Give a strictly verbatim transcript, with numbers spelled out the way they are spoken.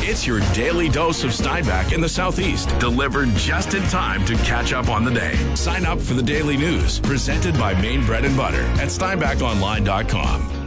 It's your daily dose of Steinbach in the Southeast, delivered just in time to catch up on the day. Sign up for the daily news, presented by Maine Bread and Butter at steinbach online dot com.